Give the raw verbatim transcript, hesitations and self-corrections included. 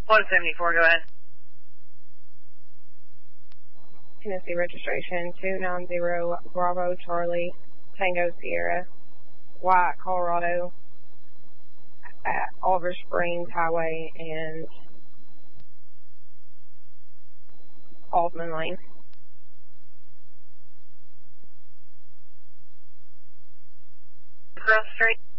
one seventy-four, go ahead. Tennessee registration two nine zero Bravo Charlie Tango Sierra, White, Colorado, at Oliver Springs Highway and Altman Lane. Grove Street.